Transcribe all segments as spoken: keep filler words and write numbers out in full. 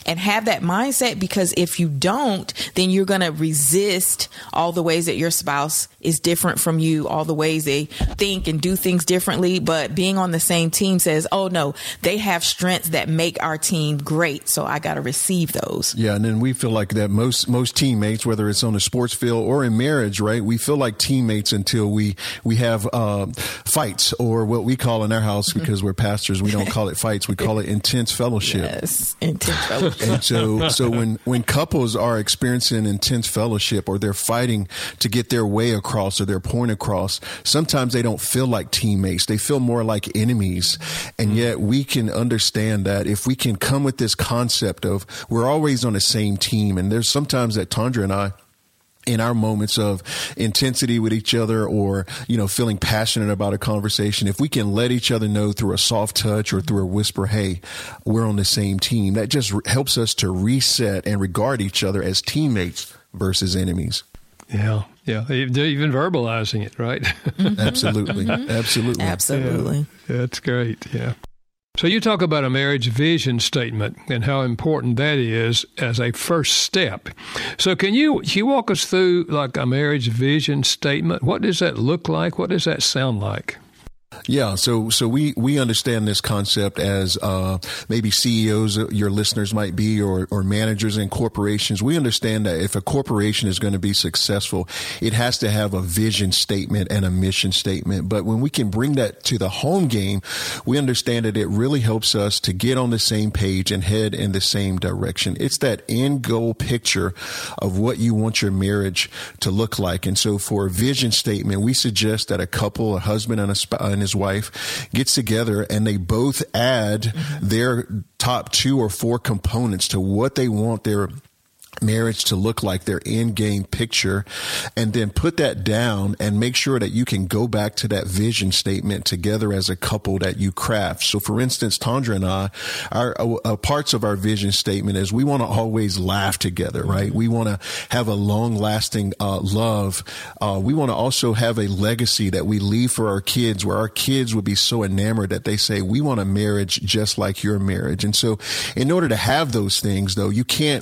and have that mindset, because if you don't, then you're going to resist all the ways that your spouse is different from you, all the ways they think and do things differently. But being on the same team says, oh no, they have strengths that make our team great, so I got to receive those. Yeah, and then we feel like that most most teammates, whether it's on a sports field or in marriage, right? We feel like teammates until we we have uh, fights, or what we call in our house, because we're pastors, we don't call it fights, we call it intense fellowship. Yes, intense fellowship. And so, so when when couples are experiencing intense fellowship, or they're fighting to get their way across or their point across, sometimes they don't feel like teammates. They feel more like enemies. And yet we can understand that if we can come with this concept of we're always on the same team. And there's sometimes that Tondra and I, in our moments of intensity with each other, or, you know, feeling passionate about a conversation, if we can let each other know through a soft touch or through a whisper, hey, we're on the same team, that just helps us to reset and regard each other as teammates versus enemies. Yeah. Yeah. Even verbalizing it, right? Mm-hmm. Absolutely. Mm-hmm. Absolutely. Absolutely. Yeah. That's great. Yeah. So you talk about a marriage vision statement and how important that is as a first step. So can you, can you walk us through like a marriage vision statement? What does that look like? What does that sound like? Yeah, so so we, we understand this concept as uh, maybe C E Os, your listeners might be, or, or managers in corporations. We understand that if a corporation is going to be successful, it has to have a vision statement and a mission statement. But when we can bring that to the home game, we understand that it really helps us to get on the same page and head in the same direction. It's that end goal picture of what you want your marriage to look like. And so for a vision statement, we suggest that a couple, a husband and a spouse, and his wife gets together and they both add mm-hmm. their top two or four components to what they want their marriage to look like, their end game picture, and then put that down and make sure that you can go back to that vision statement together as a couple that you craft. So for instance, Tondra and I, our uh, parts of our vision statement is we want to always laugh together, right? We want to have a long lasting uh, love. Uh, we want to also have a legacy that we leave for our kids, where our kids would be so enamored that they say, we want a marriage just like your marriage. And so in order to have those things, though, you can't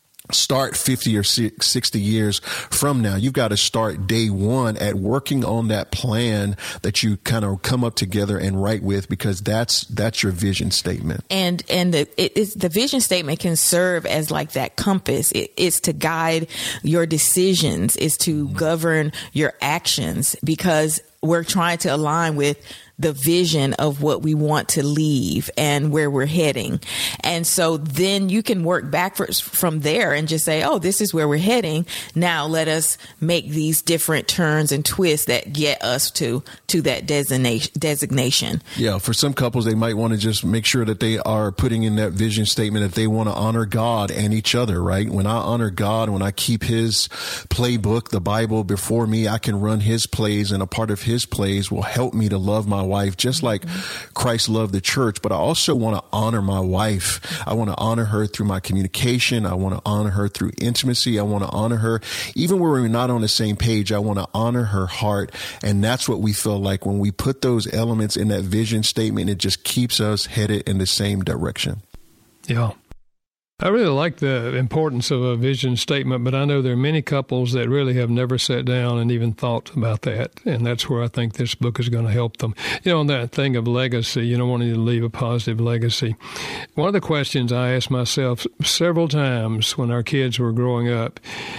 start fifty or sixty years from now. You've got to start day one at working on that plan that you kind of come up together and write with, because that's that's your vision statement. And and the it is the vision statement can serve as like that compass. It, it's to guide your decisions, is to mm-hmm. govern your actions, because we're trying to align with the vision of what we want to leave and where we're heading. And so then you can work backwards from there and just say, oh, this is where we're heading. Now let us make these different turns and twists that get us to, to that designation, designation. Yeah. For some couples, they might want to just make sure that they are putting in that vision statement that they want to honor God and each other, right? When I honor God, when I keep his playbook, the Bible before me, I can run his plays, and a part of his plays will help me to love my wife, just like mm-hmm. Christ loved the church. But I also want to honor my wife. I want to honor her through my communication. I want to honor her through intimacy. I want to honor her even where we're not on the same page. I want to honor her heart. And that's what we feel like when we put those elements in that vision statement, it just keeps us headed in the same direction. Yeah. I really like the importance of a vision statement, but I know there are many couples that really have never sat down and even thought about that. And that's where I think this book is going to help them. You know, on that thing of legacy, you know, wanting to leave a positive legacy. One of the questions I asked myself several times when our kids were growing up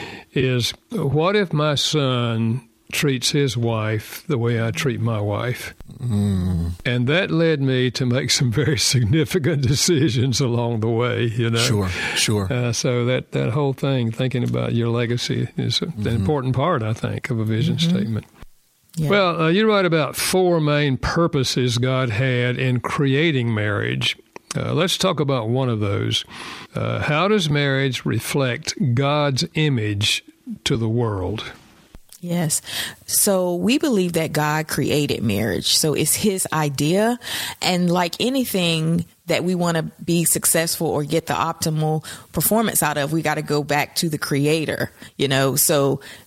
is, what if my son treats his wife the way I treat my wife? Mm. And that led me to make some very significant decisions along the way, you know. Sure, sure. Uh, so that, that whole thing, thinking about your legacy, is mm-hmm. an important part, I think, of a vision mm-hmm. statement. Yeah. Well, uh, you write about four main purposes God had in creating marriage. Uh, let's talk about one of those. Uh, how does marriage reflect God's image to the world? Yes. So we believe that God created marriage. So it's his idea. And like anything that we want to be successful or get the optimal performance out of, we got to go back to the creator, you know. So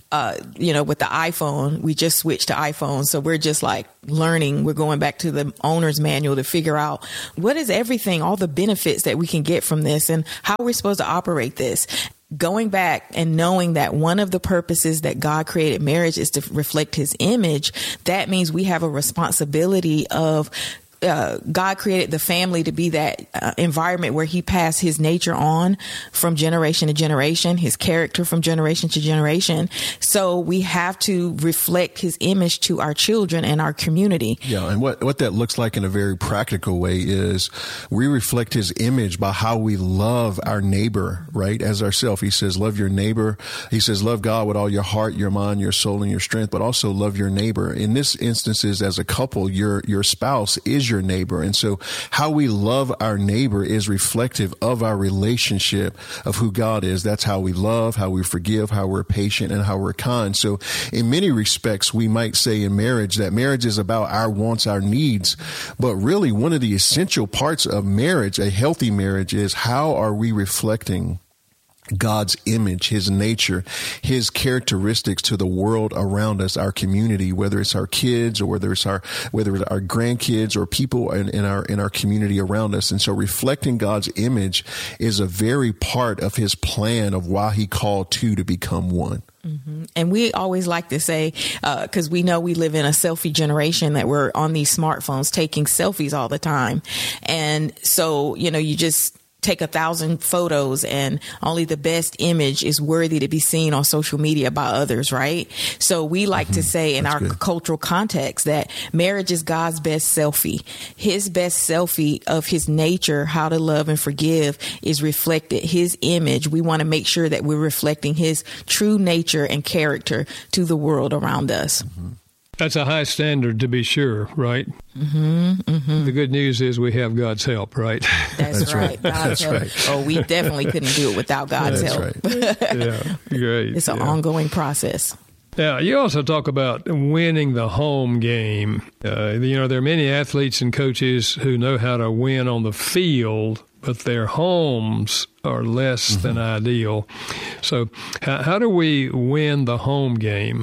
uh, you know, with the iPhone, we just switched to iPhone. So we're just like learning. We're going back to the owner's manual to figure out what is everything, all the benefits that we can get from this and how we're supposed to operate this. Going back and knowing that one of the purposes that God created marriage is to reflect his image, that means we have a responsibility of Uh, God created the family to be that uh, environment where he passed his nature on from generation to generation, his character from generation to generation. So we have to reflect his image to our children and our community. Yeah. And what, what that looks like in a very practical way is we reflect his image by how we love our neighbor, right? As ourselves. He says, love your neighbor. He says, love God with all your heart, your mind, your soul, and your strength, but also love your neighbor. In this instances, as a couple, your, your spouse is your neighbor. And so how we love our neighbor is reflective of our relationship of who God is. That's how we love, how we forgive, how we're patient, and how we're kind. So in many respects, we might say in marriage that marriage is about our wants, our needs. But really, one of the essential parts of marriage, a healthy marriage, is how are we reflecting God's image, his nature, his characteristics to the world around us, our community, whether it's our kids or whether it's our, whether it's our grandkids or people in, in our, in our community around us. And so reflecting God's image is a very part of his plan of why he called two to become one. Mm-hmm. And we always like to say, because uh, we know we live in a selfie generation, that we're on these smartphones taking selfies all the time. And so, you know, you just take a thousand photos and only the best image is worthy to be seen on social media by others, right? So we like mm-hmm. to say in That's our good. cultural context that marriage is God's best selfie. His best selfie of his nature, how to love and forgive, is reflected. His image, we want to make sure that we're reflecting his true nature and character to the world around us. Mm-hmm. That's a high standard, to be sure, right? Mm-hmm, mm-hmm. The good news is we have God's help, right? That's, That's right. right. God's That's help. Right. Oh, we definitely couldn't do it without God's That's help. Right. Yeah, great. It's an yeah. ongoing process. Now, you also talk about winning the home game. Uh, you know, there are many athletes and coaches who know how to win on the field, but their homes are less mm-hmm. than ideal. So how, how do we win the home game?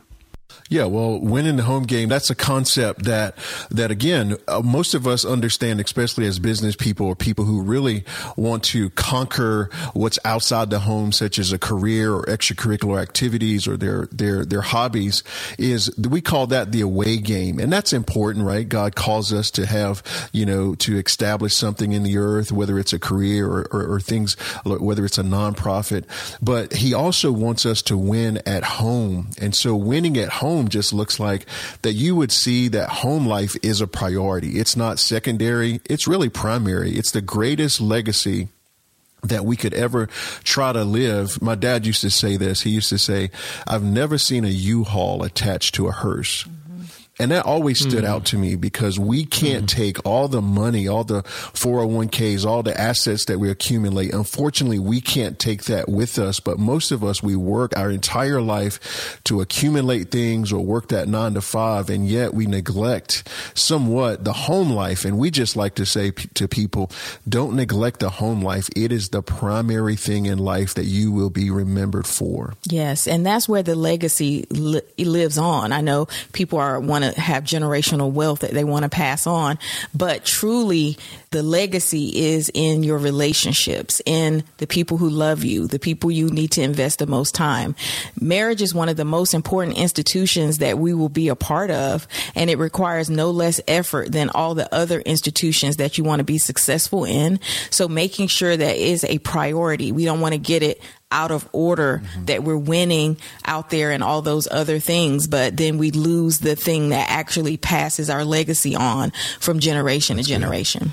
Yeah, well, winning the home game, that's a concept that, that again, uh, most of us understand, especially as business people or people who really want to conquer what's outside the home, such as a career or extracurricular activities or their, their, their hobbies, is we call that the away game. And that's important, right? God calls us to have, you know, to establish something in the earth, whether it's a career or, or, or things, whether it's a nonprofit, but he also wants us to win at home. And so winning at home just looks like that you would see that home life is a priority. It's not secondary. It's really primary. It's the greatest legacy that we could ever try to live. My dad used to say this. He used to say, I've never seen a U-Haul attached to a hearse. And that always stood mm. out to me because we can't mm. take all the money, all the four oh one k's, all the assets that we accumulate. Unfortunately, we can't take that with us. But most of us, we work our entire life to accumulate things or work that nine to five. And yet we neglect somewhat the home life. And we just like to say p- to people, don't neglect the home life. It is the primary thing in life that you will be remembered for. Yes. And that's where the legacy li- lives on. I know people are want to have generational wealth that they want to pass on, but truly the legacy is in your relationships, in the people who love you, the people you need to invest the most time. Marriage is one of the most important institutions that we will be a part of, and it requires no less effort than all the other institutions that you want to be successful in. So making sure that is a priority. We don't want to get it out of order, mm-hmm. that we're winning out there and all those other things, but then we lose the thing that actually passes our legacy on from generation That's to generation.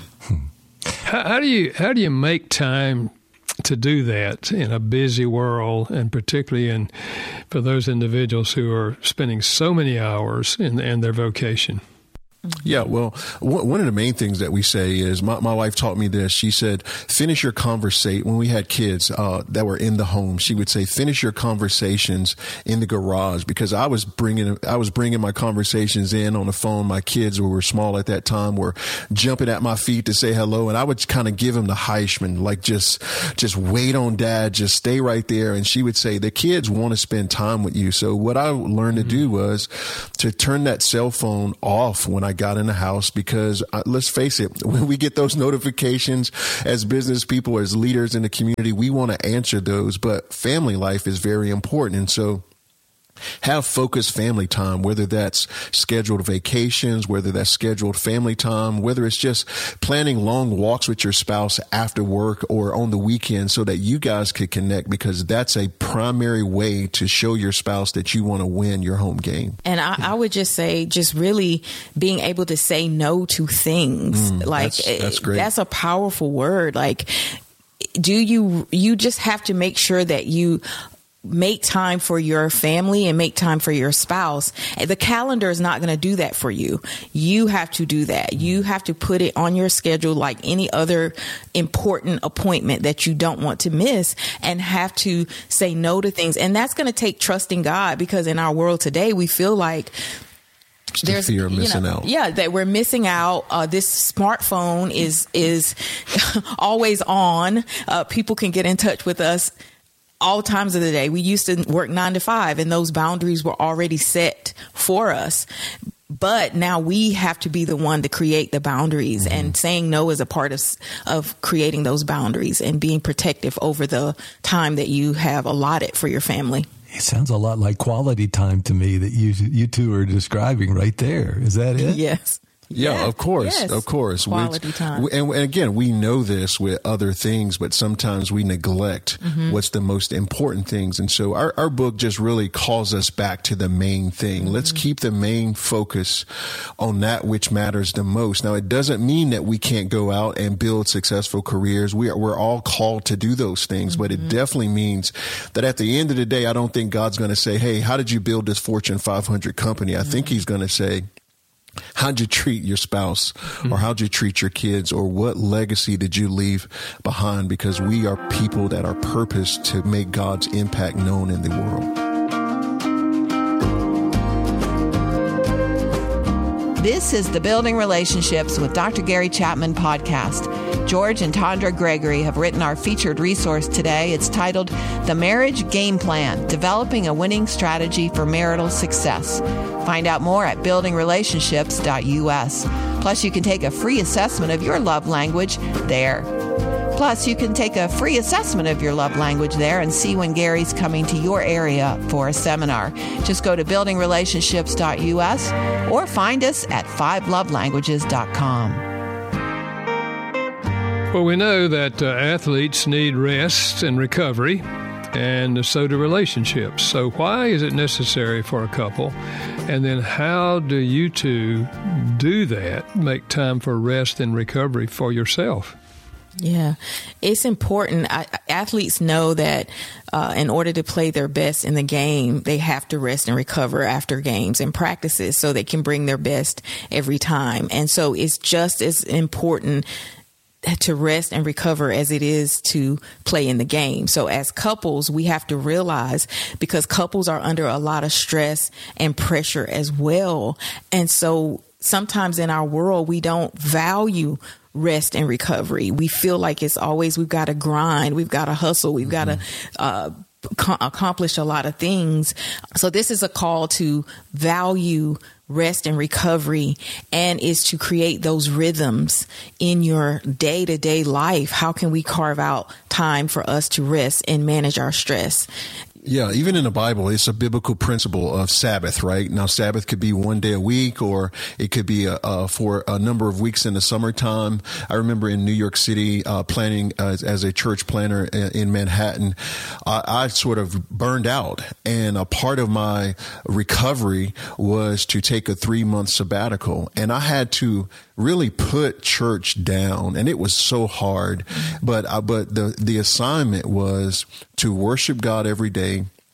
How, how do you how do you make time to do that in a busy world, and particularly in for those individuals who are spending so many hours in, in their vocation? Yeah, well, w- one of the main things that we say is my, my wife taught me this. She said, finish your conversation. When we had kids uh, that were in the home, she would say, finish your conversations in the garage, because I was bringing I was bringing my conversations in on the phone. My kids, who were small at that time, were jumping at my feet to say hello. And I would kind of give them the Heisman, like just just wait on dad, just stay right there. And she would say, the kids want to spend time with you. So what I learned mm-hmm. to do was to turn that cell phone off when I got in the house, because uh, let's face it, when we get those notifications as business people, as leaders in the community, we want to answer those, but family life is very important. And so have focused family time, whether that's scheduled vacations, whether that's scheduled family time, whether it's just planning long walks with your spouse after work or on the weekend, so that you guys could connect, because that's a primary way to show your spouse that you want to win your home game. And I, I would just say, just really being able to say no to things. Mm, like that's, that's great. That's a powerful word. Like, do you, you just have to make sure that you make time for your family and make time for your spouse. The calendar is not going to do that for you. You have to do that. You have to put it on your schedule like any other important appointment that you don't want to miss, and have to say no to things. And that's going to take trusting God, because in our world today, we feel like there's the fear of missing you know, out. Yeah, that we're missing out. Uh, this smartphone is, is always on. Uh, people can get in touch with us all times of the day. We used to work nine to five, and those boundaries were already set for us. But now we have to be the one to create the boundaries, mm-hmm. and saying no is a part of of creating those boundaries and being protective over the time that you have allotted for your family. It sounds a lot like quality time to me that you you two are describing right there. Is that it? Yes. Yeah, yeah, of course, yes. of course. Quality we, time. We, and, and again, we know this with other things, but sometimes we neglect mm-hmm. what's the most important things. And so our, our book just really calls us back to the main thing. Mm-hmm. Let's keep the main focus on that which matters the most. Now, it doesn't mean that we can't go out and build successful careers. We are, we're all called to do those things, mm-hmm. but it definitely means that at the end of the day, I don't think God's going to say, hey, how did you build this Fortune five hundred company? I mm-hmm. think he's going to say, how'd you treat your spouse, mm-hmm. or how'd you treat your kids, or what legacy did you leave behind? Because we are people that are purposed to make God's impact known in the world. This is the Building Relationships with Doctor Gary Chapman podcast. George and Tondra Gregory have written our featured resource today. It's titled The Marriage Game Plan, Developing a Winning Strategy for Marital Success. Find out more at building relationships dot U S. Plus, you can take a free assessment of your love language there. Plus, you can take a free assessment of your love language there and see when Gary's coming to your area for a seminar. Just go to building relationships dot U S or find us at five love languages dot com. Well, we know that uh, athletes need rest and recovery, and so do relationships. So why is it necessary for a couple? And then how do you two do that, make time for rest and recovery for yourself? Yeah, it's important. I, athletes know that uh, in order to play their best in the game, they have to rest and recover after games and practices so they can bring their best every time. And so it's just as important to rest and recover as it is to play in the game. So as couples, we have to realize, because couples are under a lot of stress and pressure as well. And so sometimes in our world, we don't value rest and recovery. We feel like it's always, we've got to grind, we've got to hustle, we've mm-hmm. got to uh, co- accomplish a lot of things. So this is a call to value rest and recovery, and is to create those rhythms in your day-to-day life. How can we carve out time for us to rest and manage our stress? Yeah, even in the Bible, it's a biblical principle of Sabbath, right? Now, Sabbath could be one day a week, or it could be a, uh, for a number of weeks in the summertime. I remember in New York City, uh, planning as, as a church planner in, in Manhattan, uh, I sort of burned out. And a part of my recovery was to take a three month sabbatical. And I had to really put church down, and it was so hard. But, uh, but the, the assignment was to worship God every day,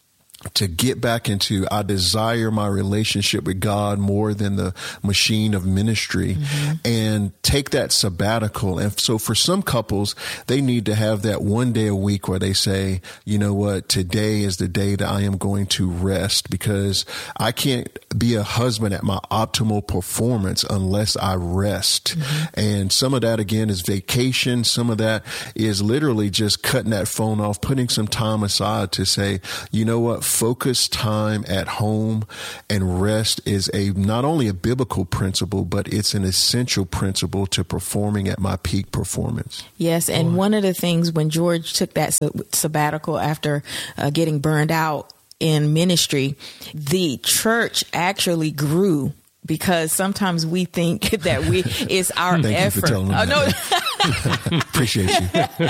to get back into, I desire my relationship with God more than the machine of ministry, mm-hmm. and take that sabbatical. And so for some couples, they need to have that one day a week where they say, you know what, today is the day that I am going to rest, because I can't be a husband at my optimal performance unless I rest. Mm-hmm. And some of that, again, is vacation. Some of that is literally just cutting that phone off, putting some time aside to say, you know what, focus time at home and rest is a not only a biblical principle, but it's an essential principle to performing at my peak performance. Yes, and Boy. one of the things when George took that sabbatical after uh, getting burned out in ministry, the church actually grew. Because sometimes we think that we it's our Thank effort. You for telling oh, no. Appreciate you.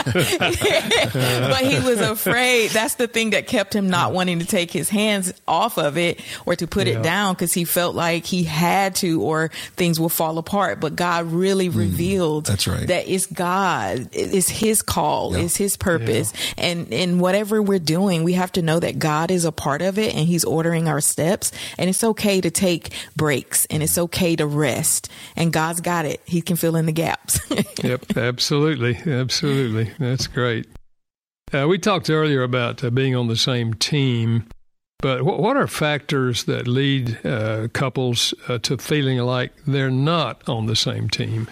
But he was afraid. That's the thing that kept him not wanting to take his hands off of it or to put yeah. it down, because he felt like he had to, or things will fall apart. But God really mm, revealed that's right. that it's God. It's his call. Yeah. It's his purpose. Yeah. And in whatever we're doing, we have to know that God is a part of it and he's ordering our steps. And it's okay to take breaks. And it's okay to rest. And God's got it. He can fill in the gaps. Yep, absolutely. Absolutely. That's great. Uh, we talked earlier about uh, being on the same team, but w- what are factors that lead uh, couples uh, to feeling like they're not on the same team?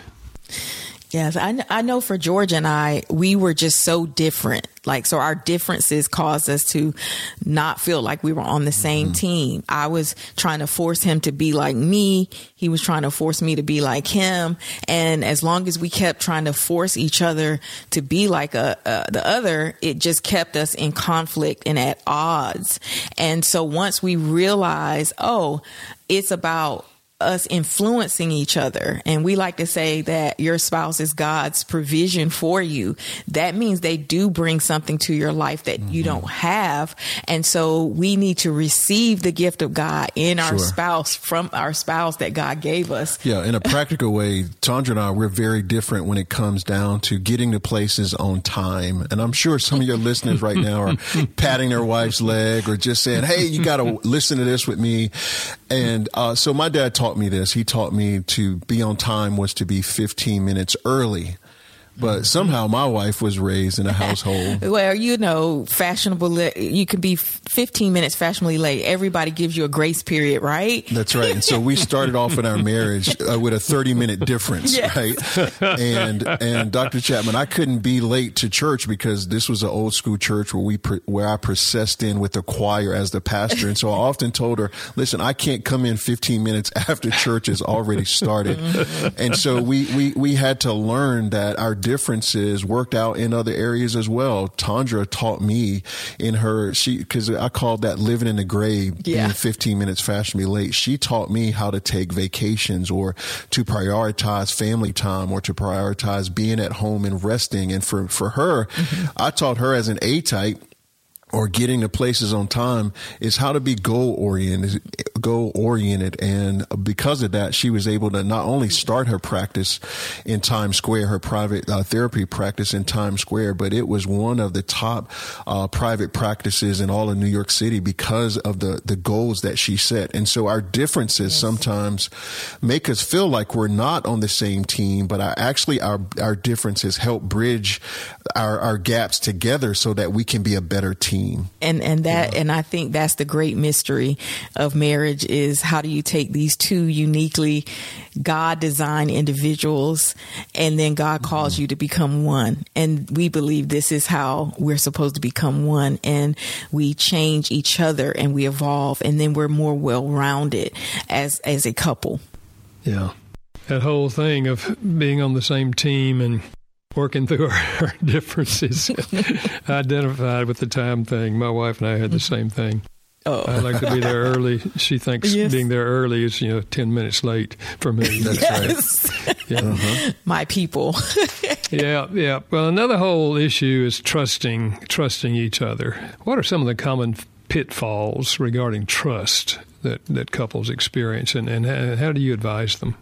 Yes, I, I know for George and I, we were just so different. Like, so our differences caused us to not feel like we were on the same mm-hmm. team. I was trying to force him to be like me. He was trying to force me to be like him. And as long as we kept trying to force each other to be like a, a, the other, it just kept us in conflict and at odds. And so once we realized, oh, it's about us influencing each other. And we like to say that your spouse is God's provision for you. That means they do bring something to your life that mm-hmm. you don't have. And so we need to receive the gift of God in our sure. spouse, from our spouse that God gave us. Yeah. In a practical way, Tondra and I, we're very different when it comes down to getting to places on time. And I'm sure some of your listeners right now are patting their wife's leg or just saying, hey, you got to listen to this with me. And uh, so my dad taught me this. He taught me to be on time was to be fifteen minutes early. But somehow my wife was raised in a household. Well, you know, fashionable, you can be fifteen minutes fashionably late. Everybody gives you a grace period, right? That's right. And so we started off in our marriage uh, with a thirty minute difference, yes. right? And and Doctor Chapman, I couldn't be late to church because this was an old school church where we where I processed in with the choir as the pastor. And so I often told her, listen, I can't come in fifteen minutes after church has already started. And so we, we, we had to learn that our differences worked out in other areas as well. Tondra taught me in her, she, because I called that living in the grave, yeah. being fifteen minutes fashionably late. She taught me how to take vacations or to prioritize family time or to prioritize being at home and resting. And for, for her, mm-hmm. I taught her as an A-type, or getting to places on time, is how to be goal oriented, goal oriented. And because of that, she was able to not only start her practice in Times Square, her private uh, therapy practice in Times Square, but it was one of the top uh, private practices in all of New York City because of the, the goals that she set. And so our differences yes. sometimes make us feel like we're not on the same team, but our, actually our, our differences help bridge our, our gaps together so that we can be a better team. And and that yeah. and I think that's the great mystery of marriage, is how do you take these two uniquely God-designed individuals and then God calls mm-hmm. you to become one. And we believe this is how we're supposed to become one, and we change each other and we evolve, and then we're more well-rounded as as a couple. Yeah. That whole thing of being on the same team and working through our, our differences, identified with the time thing. My wife and I had the same thing. Oh. I like to be there early. She thinks yes. being there early is, you know, ten minutes late for me. That's yes. right. Yeah. Uh-huh. My people. yeah, yeah. Well, another whole issue is trusting, trusting each other. What are some of the common pitfalls regarding trust that, that couples experience, and, and how, how do you advise them?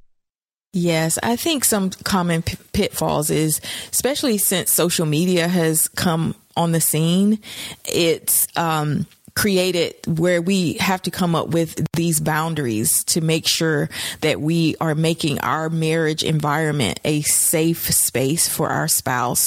Yes, I think some common p- pitfalls is, especially since social media has come on the scene, it's um, created where we have to come up with these boundaries to make sure that we are making our marriage environment a safe space for our spouse.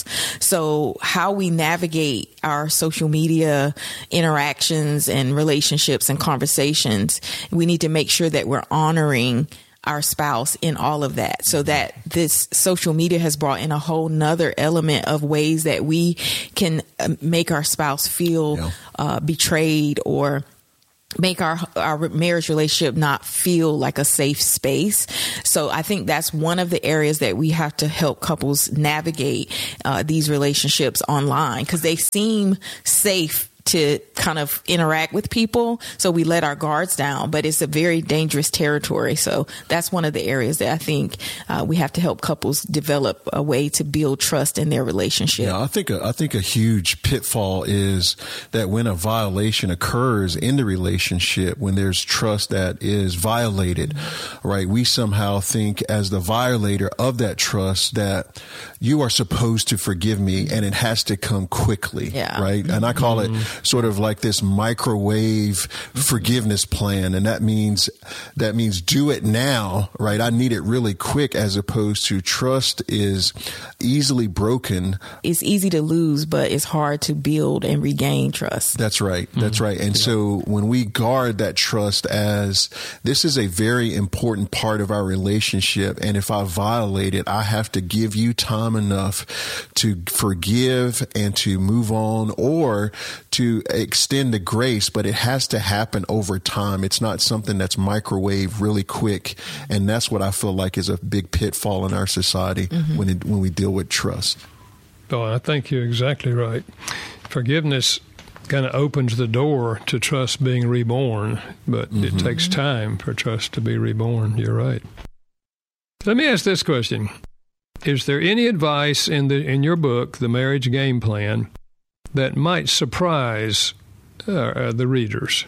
So how we navigate our social media interactions and relationships and conversations, we need to make sure that we're honoring our spouse in all of that, so that this social media has brought in a whole nother element of ways that we can make our spouse feel yeah. uh, betrayed, or make our our marriage relationship not feel like a safe space. So I think that's one of the areas that we have to help couples navigate uh, these relationships online, because they seem safe to kind of interact with people. So we let our guards down, but it's a very dangerous territory. So that's one of the areas that I think uh, we have to help couples develop a way to build trust in their relationship. Yeah, I think a, I think a huge pitfall is that when a violation occurs in the relationship, when there's trust that is violated, mm-hmm. right? We somehow think as the violator of that trust that you are supposed to forgive me and it has to come quickly, yeah. right? And I call mm-hmm. it sort of like this microwave forgiveness plan. And that means, that means do it now, right? I need it really quick, as opposed to trust is easily broken. It's easy to lose, but it's hard to build and regain trust. That's right. That's mm-hmm. right. And yeah. so when we guard that trust as this is a very important part of our relationship, and if I violate it, I have to give you time enough to forgive and to move on, or to extend the grace, but it has to happen over time. It's not something that's microwave really quick. And that's what I feel like is a big pitfall in our society mm-hmm. when it, when we deal with trust. Oh, I think you're exactly right. Forgiveness kind of opens the door to trust being reborn, but mm-hmm. it takes time for trust to be reborn. You're right. Let me ask this question. Is there any advice in the in your book, The Marriage Game Plan, that might surprise uh, the readers?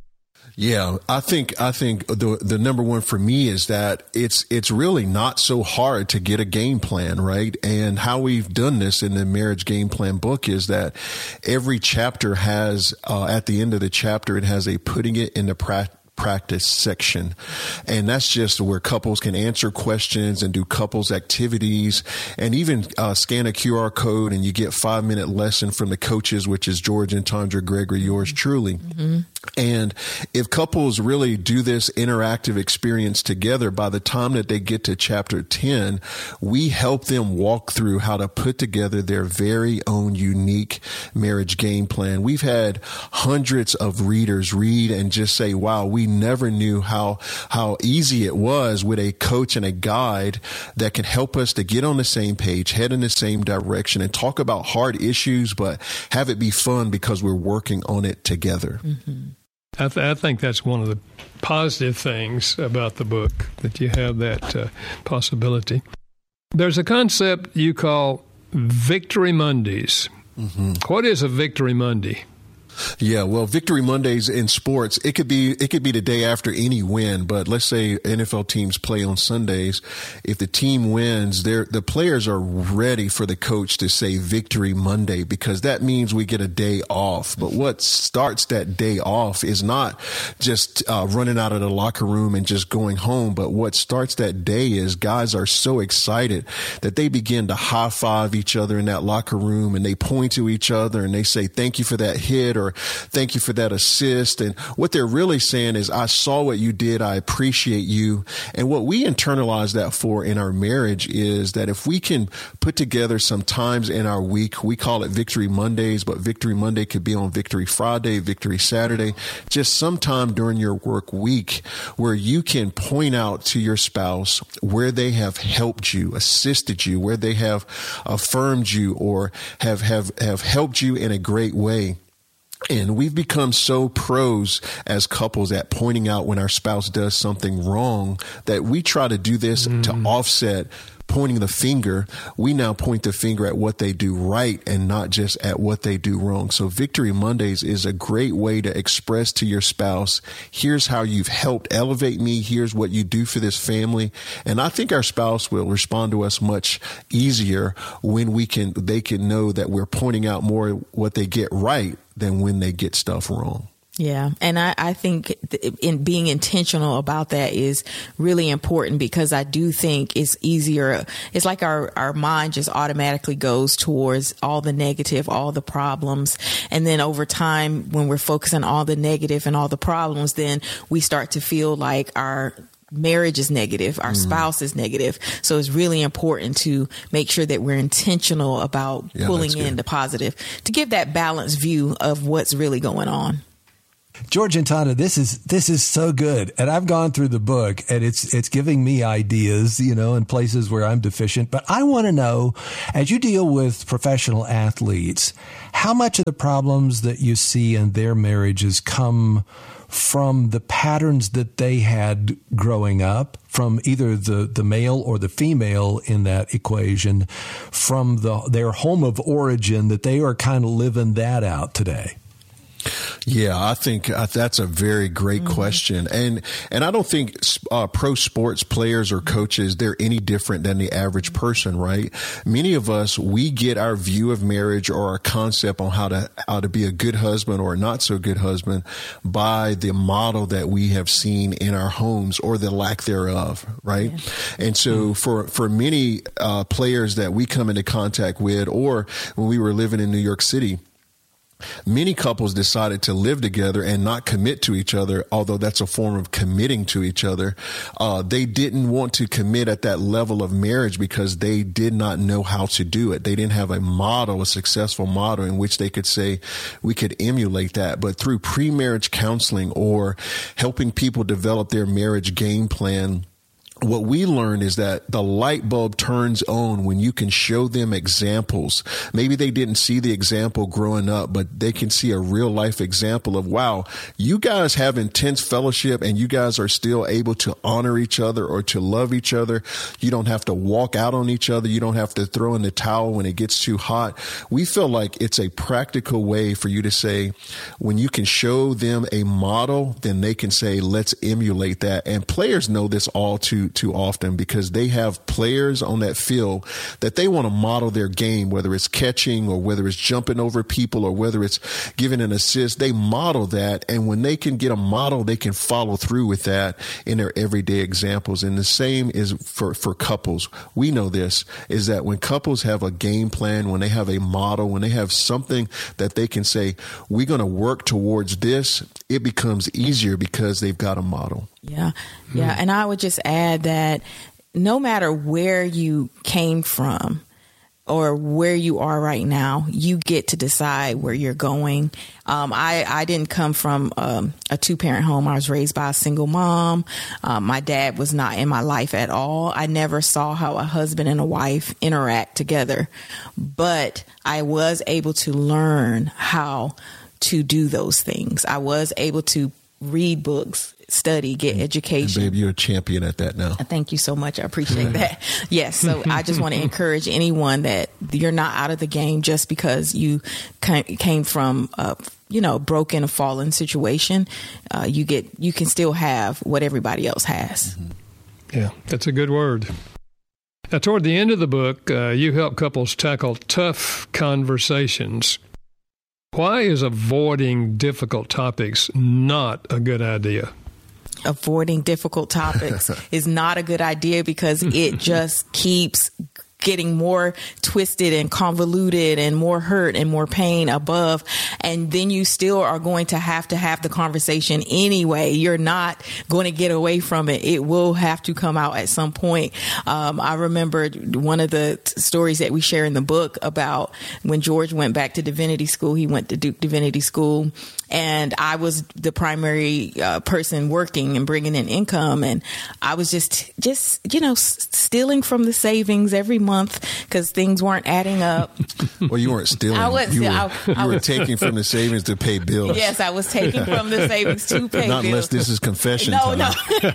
Yeah, I think I think the the number one for me is that it's it's really not so hard to get a game plan, right? And how we've done this in the Marriage Game Plan book is that every chapter has, uh, at the end of the chapter, it has a putting it into practice practice section. And that's just where couples can answer questions and do couples activities, and even uh, scan a Q R code and you get five minute lesson from the coaches, which is George and Tondra Gregory, yours truly. Mm-hmm. And if couples really do this interactive experience together, by the time that they get to chapter ten, we help them walk through how to put together their very own unique marriage game plan. We've had hundreds of readers read and just say, wow, we never knew how how easy it was with a coach and a guide that can help us to get on the same page, head in the same direction, and talk about hard issues, but have it be fun because we're working on it together. Mm-hmm. I, th- I think that's one of the positive things about the book, that you have that uh, possibility. There's a concept you call Victory Mondays. Mm-hmm. What is a Victory Monday? Yeah, well, Victory Mondays in sports, it could be it could be the day after any win. But let's say N F L teams play on Sundays. If the team wins, they're, the players are ready for the coach to say Victory Monday, because that means we get a day off. But what starts that day off is not just uh, running out of the locker room and just going home. But what starts that day is guys are so excited that they begin to high five each other in that locker room, and they point to each other and they say, thank you for that hit, or thank you for that assist. And what they're really saying is, I saw what you did. I appreciate you. And what we internalize that for in our marriage is that if we can put together some times in our week, we call it Victory Mondays, but Victory Monday could be on Victory Friday, Victory Saturday, just sometime during your work week where you can point out to your spouse where they have helped you, assisted you, where they have affirmed you, or have, have, have helped you in a great way. And we've become so pros as couples at pointing out when our spouse does something wrong that we try to do this mm. to offset pointing the finger. We now point the finger at what they do right and not just at what they do wrong. So Victory Mondays is a great way to express to your spouse, here's how you've helped elevate me. Here's what you do for this family. And I think our spouse will respond to us much easier when we can, they can know that we're pointing out more what they get right than when they get stuff wrong. Yeah. And I, I think in being intentional about that is really important, because I do think it's easier. It's like our, our mind just automatically goes towards all the negative, all the problems. And then over time, when we're focusing on all the negative and all the problems, then we start to feel like our marriage is negative, our mm. spouse is negative. So it's really important to make sure that we're intentional about yeah, pulling in the positive to give that balanced view of what's really going on. George and Tanda, this is this is so good, and I've gone through the book, and it's it's giving me ideas, you know, in places where I'm deficient. But I want to know, as you deal with professional athletes, how much of the problems that you see in their marriages come from the patterns that they had growing up, from either the, the male or the female in that equation, from the their home of origin, that they are kind of living that out today? Yeah, I think that's a very great mm-hmm. question. And and I don't think uh, pro sports players or coaches, they're any different than the average person, right? Many of us, we get our view of marriage or our concept on how to how to be a good husband or a not so good husband by the model that we have seen in our homes or the lack thereof, right? Yeah. And so mm-hmm. for, for many uh, players that we come into contact with, or when we were living in New York City, many couples decided to live together and not commit to each other, although that's a form of committing to each other. Uh, they didn't want to commit at that level of marriage because they did not know how to do it. They didn't have a model, a successful model in which they could say we could emulate that. But through pre-marriage counseling or helping people develop their marriage game plan, what we learned is that the light bulb turns on when you can show them examples. Maybe they didn't see the example growing up, but they can see a real life example of, wow, you guys have intense fellowship and you guys are still able to honor each other or to love each other. You don't have to walk out on each other. You don't have to throw in the towel when it gets too hot. We feel like it's a practical way for you to say, when you can show them a model, then they can say, let's emulate that. And players know this all too too often because they have players on that field that they want to model their game, whether it's catching or whether it's jumping over people or whether it's giving an assist. They model that. And when they can get a model, they can follow through with that in their everyday examples. And the same is for, for couples. We know this is that when couples have a game plan, when they have a model, when they have something that they can say, we're going to work towards this, it becomes easier because they've got a model. Yeah. Yeah. And I would just add that no matter where you came from or where you are right now, you get to decide where you're going. Um, I, I didn't come from um, a two parent home. I was raised by a single mom. Um, my dad was not in my life at all. I never saw how a husband and a wife interact together, but I was able to learn how to do those things. I was able to read books, study, get education. And babe, you're a champion at that now. Thank you so much. I appreciate that. Yes. So I just want to encourage anyone that you're not out of the game just because you came from a, you know, broken or fallen situation. Uh, you get, you can still have what everybody else has. Mm-hmm. Yeah, that's a good word. Now, toward the end of the book, uh, you help couples tackle tough conversations. Why is avoiding difficult topics not a good idea? Avoiding difficult topics is not a good idea because it just keeps getting more twisted and convoluted and more hurt and more pain above. And then you still are going to have to have the conversation anyway. You're not going to get away from it. It will have to come out at some point. Um, I remember one of the t- stories that we share in the book about when George went back to divinity school. He went to Duke Divinity School, and I was the primary uh, person working and bringing in income. And I was just, just, you know, s- stealing from the savings every month because things weren't adding up. Well, you weren't stealing. I was, you were, I, I you were taking from the savings to pay bills. Yes, I was taking from the savings to pay Not bills. Not unless this is confession No, time. no.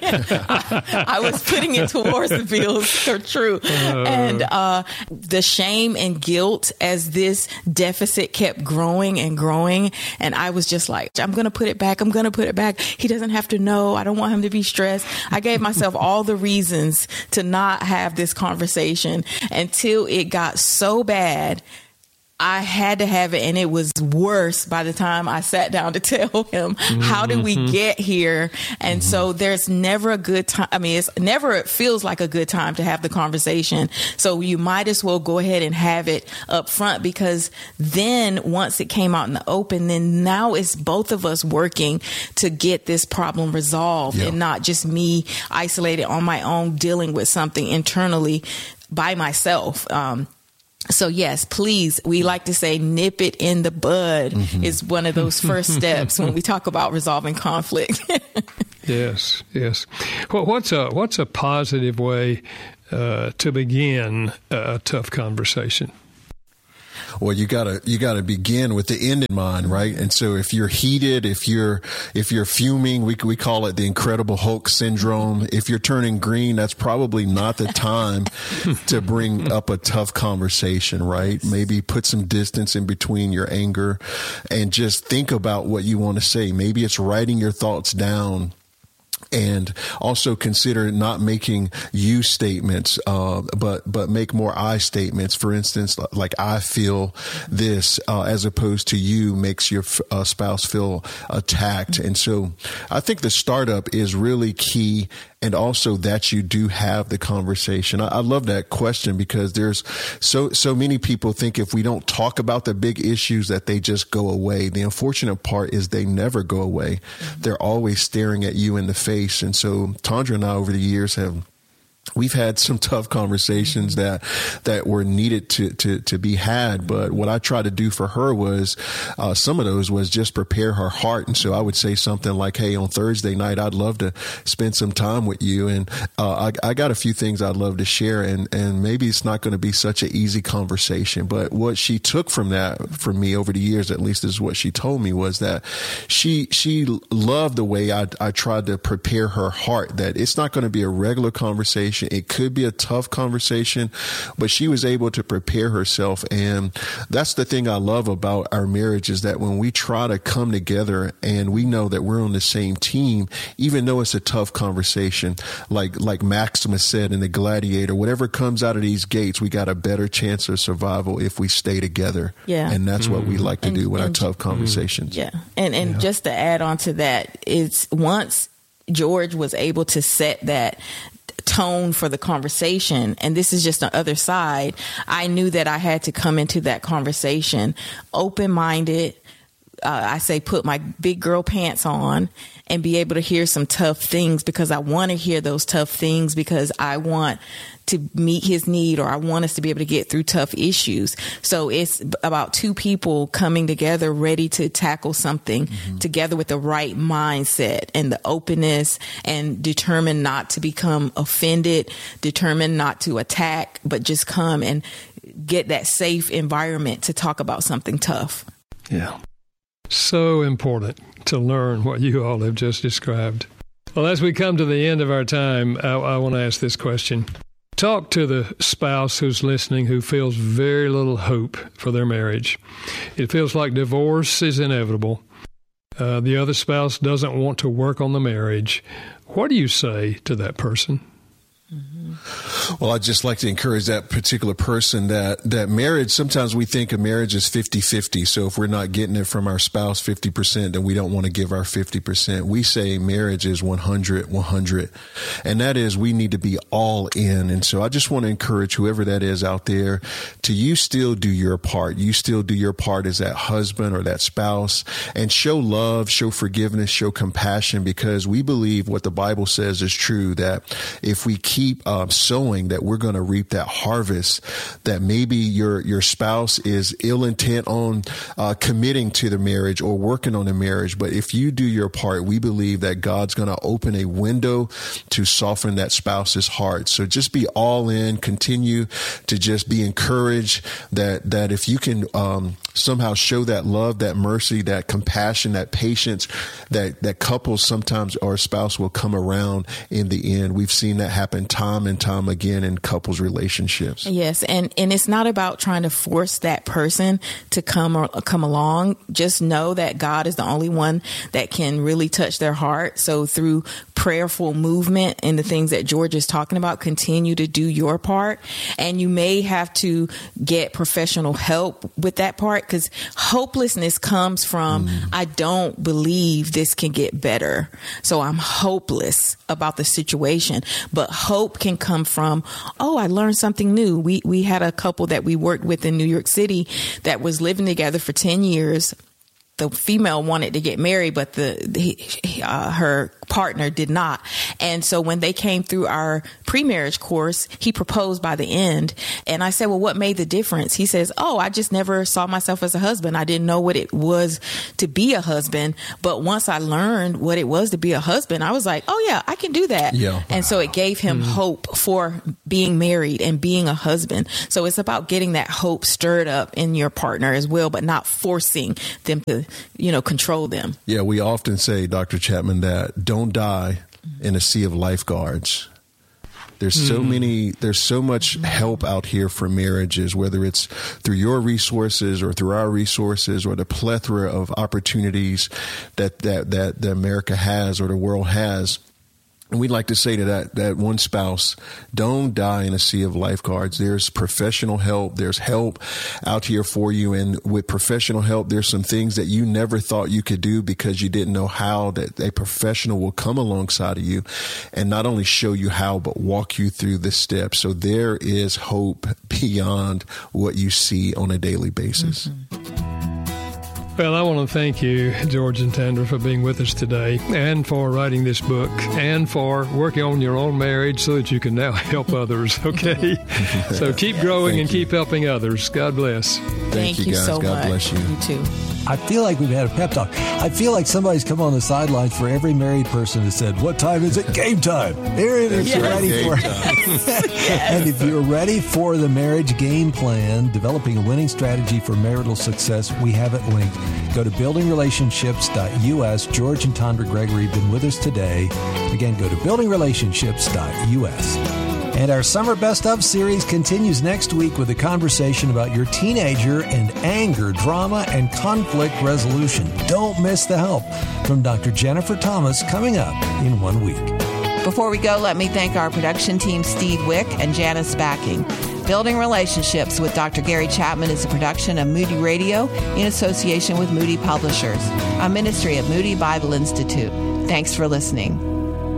I, I was putting it towards the bills. They're true. Uh, and uh, the shame and guilt as this deficit kept growing and growing. And I was just like, I'm going to put it back. I'm going to put it back. He doesn't have to know. I don't want him to be stressed. I gave myself all the reasons to not have this conversation until it got so bad I had to have it, and it was worse by the time I sat down to tell him, mm-hmm. how did we get here? And mm-hmm. so there's never a good time. I mean, it's never, it feels like a good time to have the conversation. So you might as well go ahead and have it up front, because then once it came out in the open, then now it's both of us working to get this problem resolved, yeah. and not just me isolated on my own dealing with something internally by myself. Um, So yes, please, we like to say nip it in the bud, mm-hmm. is one of those first steps when we talk about resolving conflict. Yes, yes. Well, what's a what's a positive way uh, to begin a tough conversation? Well, you gotta you gotta begin with the end in mind, right? And so, if you're heated, if you're if you're fuming, we we call it the Incredible Hulk syndrome. If you're turning green, that's probably not the time to bring up a tough conversation, right? Maybe put some distance in between your anger, and just think about what you want to say. Maybe it's writing your thoughts down. And also consider not making you statements, uh, but but make more I statements. For instance, like I feel this, uh, as opposed to you makes your uh, spouse feel attacked. And so I think the startup is really key. And also that you do have the conversation. I, I love that question, because there's so so many people think if we don't talk about the big issues that they just go away. The unfortunate part is they never go away. Mm-hmm. They're always staring at you in the face. And so Tondra and I over the years have We've had some tough conversations that that were needed to to to be had. But what I tried to do for her was uh, some of those was just prepare her heart. And so I would say something like, hey, on Thursday night, I'd love to spend some time with you. And uh, I, I got a few things I'd love to share. And, and maybe it's not going to be such an easy conversation. But what she took from that, from me over the years, at least is what she told me, was that she she loved the way I, I tried to prepare her heart, that it's not going to be a regular conversation. It could be a tough conversation, but she was able to prepare herself. And that's the thing I love about our marriage, is that when we try to come together and we know that we're on the same team, even though it's a tough conversation, like, like Maximus said in The Gladiator, whatever comes out of these gates, we got a better chance of survival if we stay together. Yeah. And that's mm-hmm. what we like to and, do with our tough conversations. Yeah. And, and yeah. just to add on to that, it's once George was able to set that tone for the conversation, and this is just the other side, I knew that I had to come into that conversation open-minded. Uh, I say put my big girl pants on and be able to hear some tough things, because I want to hear those tough things, because I want to meet his need, or I want us to be able to get through tough issues. So it's about two people coming together ready to tackle something mm-hmm. together with the right mindset and the openness, and determined not to become offended, determined not to attack, but just come and get that safe environment to talk about something tough. Yeah. So important to learn what you all have just described. Well, as we come to the end of our time, I, I want to ask this question. Talk to the spouse who's listening who feels very little hope for their marriage. It feels like divorce is inevitable. Uh, the other spouse doesn't want to work on the marriage. What do you say to that person? Mm-hmm. Well, I'd just like to encourage that particular person that, that marriage, sometimes we think a marriage is fifty-fifty. So if we're not getting it from our spouse fifty percent, then we don't want to give our fifty percent. We say marriage is one hundred, one hundred. And that is, we need to be all in. And so I just want to encourage whoever that is out there to, you still do your part. You still do your part as that husband or that spouse, and show love, show forgiveness, show compassion, because we believe what the Bible says is true, that if we keep keep uh, sowing, that we're going to reap that harvest. That maybe your your spouse is ill intent on uh, committing to the marriage or working on the marriage, but if you do your part, we believe that God's going to open a window to soften that spouse's heart. So just be all in. Continue to just be encouraged that that if you can um, somehow show that love, that mercy, that compassion, that patience, that that couples sometimes, or a spouse will come around in the end. We've seen that happen time and time again in couples relationships. Yes. And, and it's not about trying to force that person to come or come along. Just know that God is the only one that can really touch their heart. So through prayerful movement in the things that George is talking about. Continue to do your part. And you may have to get professional help with that part, because hopelessness comes from, mm. I don't believe this can get better, so I'm hopeless about the situation. But hope can come from, oh, I learned something new. We we had a couple that we worked with in New York City that was living together for ten years. The female wanted to get married, but the, the uh, her partner did not. And so when they came through our pre-marriage course, he proposed by the end. And I said, well, what made the difference? He says, oh, I just never saw myself as a husband. I didn't know what it was to be a husband. But once I learned what it was to be a husband, I was like, oh, yeah, I can do that. Yeah. And so it gave him mm-hmm. hope for being married and being a husband. So it's about getting that hope stirred up in your partner as well, but not forcing them to, you know, control them. Yeah, we often say, Doctor Chapman, that don't die in a sea of lifeguards. There's mm. so many, there's so much help out here for marriages, whether it's through your resources or through our resources or the plethora of opportunities that, that, that, that America has or the world has. And we'd like to say to that, that one spouse, don't die in a sea of lifeguards. There's professional help. There's help out here for you. And with professional help, there's some things that you never thought you could do because you didn't know how, that a professional will come alongside of you and not only show you how, but walk you through the steps. So there is hope beyond what you see on a daily basis. Mm-hmm. Well, I want to thank you, George and Tandra, for being with us today and for writing this book and for working on your own marriage so that you can now help others, okay? So keep growing and keep helping others. God bless. Thank, thank you, you guys. so God much. bless you. You too. I feel like we've had a pep talk. I feel like somebody's come on the sidelines for every married person and said, what time is it? Game time. Here it is. Yes. You're ready Game for it. Yes. And if you're ready for the marriage game plan, developing a winning strategy for marital success, we have it linked. Go to building relationships dot U S. George and Tandra Gregory have been with us today. Again, go to building relationships dot U S. And our Summer Best Of series continues next week with a conversation about your teenager and anger, drama, and conflict resolution. Don't miss the help from Doctor Jennifer Thomas coming up in one week. Before we go, let me thank our production team, Steve Wick and Janice Backing. Building Relationships with Doctor Gary Chapman is a production of Moody Radio in association with Moody Publishers, a ministry of Moody Bible Institute. Thanks for listening.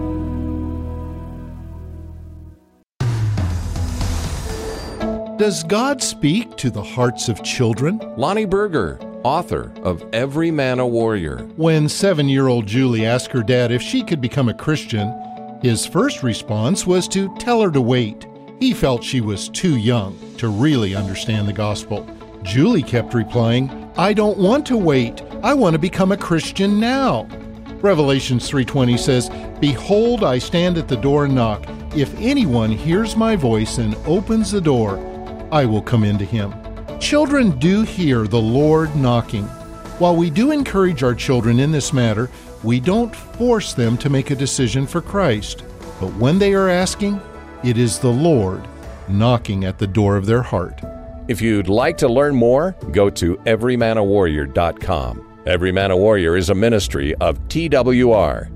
Does God speak to the hearts of children? Lonnie Berger, author of Every Man a Warrior. When seven-year-old Julie asked her dad if she could become a Christian, his first response was to tell her to wait. He felt she was too young to really understand the gospel. Julie kept replying, I don't want to wait. I want to become a Christian now. Revelations three twenty says, Behold, I stand at the door and knock. If anyone hears my voice and opens the door, I will come into him. Children do hear the Lord knocking. While we do encourage our children in this matter, we don't force them to make a decision for Christ. But when they are asking, it is the Lord knocking at the door of their heart. If you'd like to learn more, go to every man a warrior dot com. Every Man a Warrior is a ministry of T W R.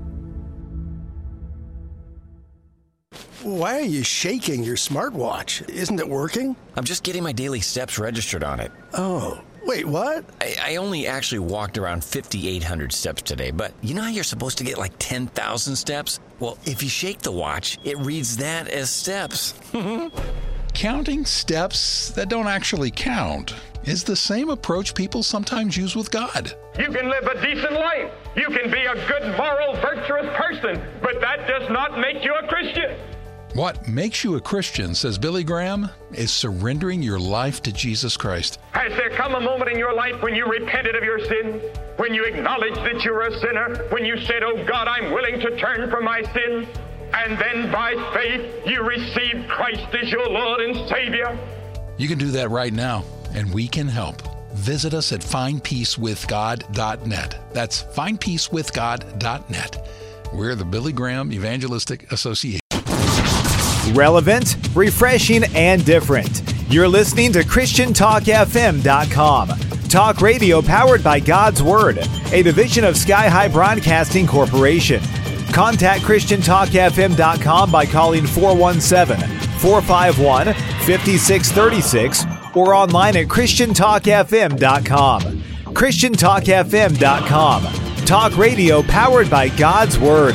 Why are you shaking your smartwatch? Isn't it working? I'm just getting my daily steps registered on it. Oh, wait, what? I, I only actually walked around fifty-eight hundred steps today, but you know how you're supposed to get like ten thousand steps? Well, if you shake the watch, it reads that as steps. Counting steps that don't actually count is the same approach people sometimes use with God. You can live a decent life. You can be a good, moral, virtuous person, but that does not make you a Christian. What makes you a Christian, says Billy Graham, is surrendering your life to Jesus Christ. Has there come a moment in your life when you repented of your sins? When you acknowledged that you're a sinner? When you said, oh God, I'm willing to turn from my sins? And then by faith, you received Christ as your Lord and Savior? You can do that right now, and we can help. Visit us at find peace with god dot net. That's find peace with god dot net. We're the Billy Graham Evangelistic Association. Relevant, refreshing, and different. You're listening to Christian Talk F M dot com. Talk radio powered by God's Word, a division of Sky High Broadcasting Corporation. Contact Christian Talk F M dot com by calling four one seven, four five one, five six three six or online at Christian Talk F M dot com. Christian Talk F M dot com. Talk radio powered by God's Word.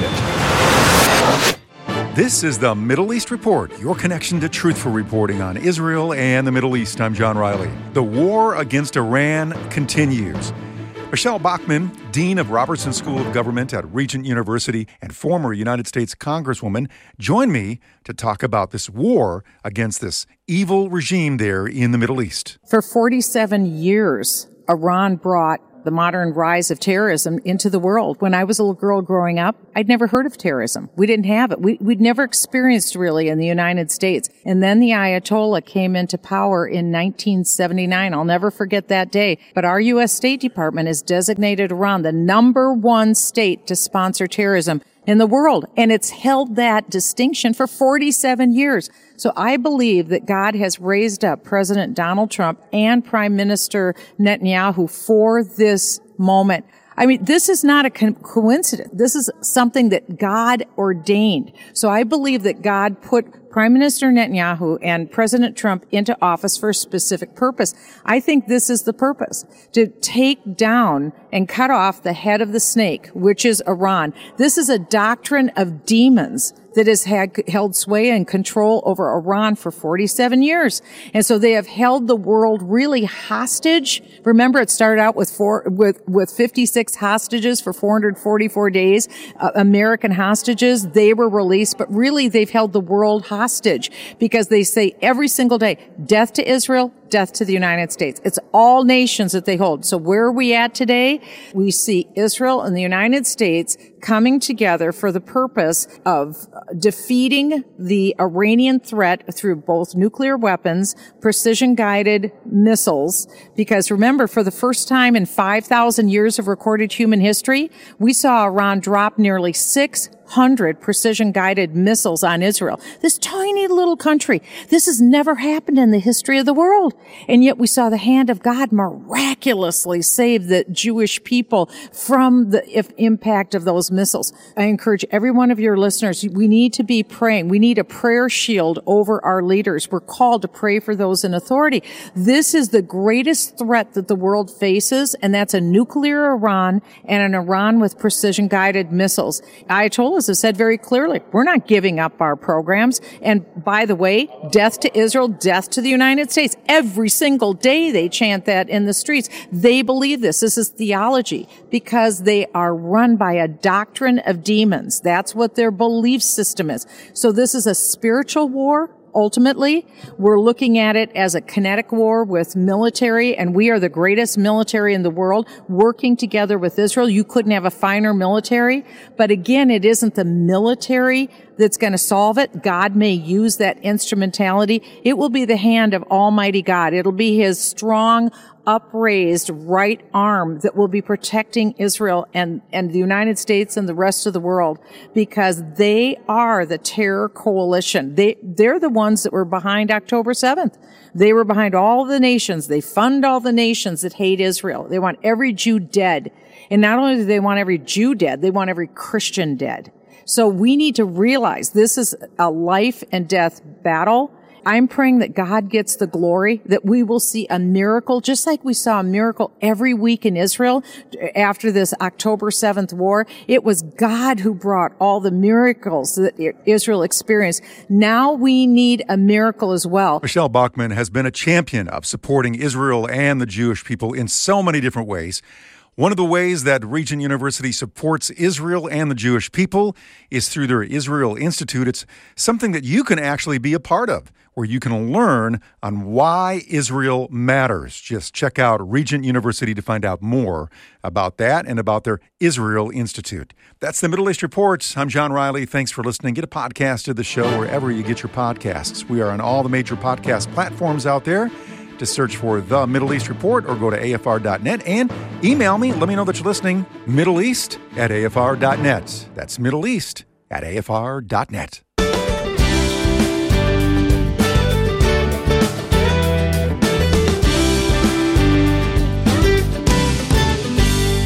This is the Middle East Report, your connection to truthful reporting on Israel and the Middle East. I'm John Riley. The war against Iran continues. Michelle Bachmann, Dean of Robertson School of Government at Regent University and former United States Congresswoman, joined me to talk about this war against this evil regime there in the Middle East. For forty-seven years, Iran brought the modern rise of terrorism into the world. When I was a little girl growing up, I'd never heard of terrorism. We didn't have it. We, we'd never experienced really in the United States. And then the Ayatollah came into power in nineteen seventy-nine. I'll never forget that day. But our U S State Department has designated Iran the number one state to sponsor terrorism in the world. And it's held that distinction for forty-seven years. So I believe that God has raised up President Donald Trump and Prime Minister Netanyahu for this moment. I mean, this is not a co- coincidence. This is something that God ordained. So I believe that God put Prime Minister Netanyahu and President Trump into office for a specific purpose. I think this is the purpose, to take down and cut off the head of the snake, which is Iran. This is a doctrine of demons that has had held sway and control over Iran for forty-seven years. And so they have held the world really hostage. Remember, it started out with four, with, with fifty-six hostages for four hundred forty-four days, uh, American hostages. They were released, but really they've held the world hostage because they say every single day, death to Israel, death to the United States. It's all nations that they hold. So where are we at today? We see Israel and the United States coming together for the purpose of defeating the Iranian threat through both nuclear weapons, precision-guided missiles. Because remember, for the first time in five thousand years of recorded human history, we saw Iran drop nearly six hundred precision-guided missiles on Israel. This tiny little country. This has never happened in the history of the world. And yet we saw the hand of God miraculously save the Jewish people from the if, impact of those missiles. I encourage every one of your listeners, we need to be praying. We need a prayer shield over our leaders. We're called to pray for those in authority. This is the greatest threat that the world faces, and that's a nuclear Iran and an Iran with precision-guided missiles. Ayatollah have said very clearly, we're not giving up our programs. And by the way, death to Israel, death to the United States. Every single day they chant that in the streets. They believe this. This is theology because they are run by a doctrine of demons. That's what their belief system is. So this is a spiritual war. Ultimately, we're looking at it as a kinetic war with military, and we are the greatest military in the world working together with Israel. You couldn't have a finer military. But again, it isn't the military that's going to solve it. God may use that instrumentality. It will be the hand of Almighty God. It'll be his strong, upraised right arm that will be protecting Israel and, and the United States and the rest of the world, because they are the terror coalition. They, they're the ones that were behind October seventh. They were behind all the nations. They fund all the nations that hate Israel. They want every Jew dead. And not only do they want every Jew dead, they want every Christian dead. So we need to realize this is a life and death battle. I'm praying that God gets the glory, that we will see a miracle, just like we saw a miracle every week in Israel after this October seventh war. It was God who brought all the miracles that Israel experienced. Now we need a miracle as well. Michelle Bachmann has been a champion of supporting Israel and the Jewish people in so many different ways. One of the ways that Regent University supports Israel and the Jewish people is through their Israel Institute. It's something that you can actually be a part of, where you can learn on why Israel matters. Just check out Regent University to find out more about that and about their Israel Institute. That's the Middle East Report. I'm John Riley. Thanks for listening. Get a podcast of the show wherever you get your podcasts. We are on all the major podcast platforms out there. Just search for The Middle East Report or go to A F R dot net and email me. Let me know that you're listening. Middle East at A F R dot net. That's Middle East at A F R dot net.